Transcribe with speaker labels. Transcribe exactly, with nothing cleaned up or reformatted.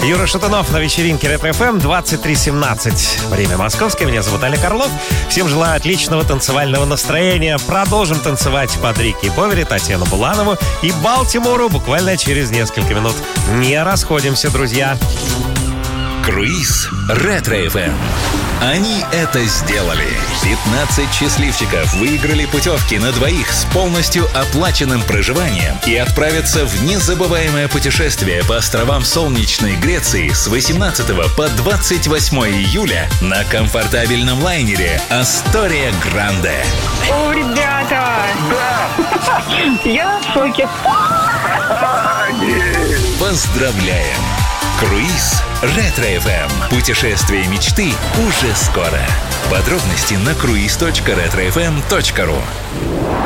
Speaker 1: Юра Шатунов на вечеринке Ретро-эф эм, двадцать три семнадцать. Время московское. Меня зовут Олег Орлов. Всем желаю отличного танцевального настроения. Продолжим танцевать под Рики Повери, Татьяну Буланову и Балтимору буквально через несколько минут. Не расходимся, друзья.
Speaker 2: Круиз Ретро-эф эм. Они это сделали. пятнадцать счастливчиков выиграли путевки на двоих с полностью оплаченным проживанием и отправятся в незабываемое путешествие по островам солнечной Греции с восемнадцатого по двадцать восьмое июля на комфортабельном лайнере «Астория Гранде».
Speaker 3: О, ребята! Да! Я в шоке.
Speaker 2: Поздравляем! Круиз Ретро-эф эм. Путешествие мечты уже скоро. Подробности на круиз точка ретро эф эм точка ру.